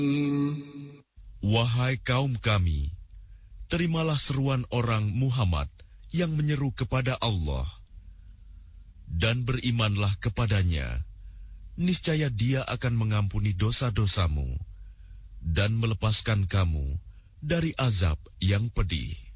Wahai kaum kami, terimalah seruan orang Muhammad yang menyeru kepada Allah, dan berimanlah kepadanya. Niscaya Dia akan mengampuni dosa-dosamu dan melepaskan kamu dari azab yang pedih.